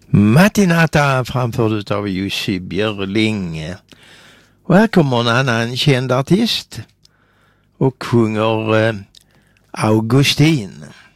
Mattinata framförd av Jussi Björling. Och här kommer en annan känd artist och sjunger Augustin.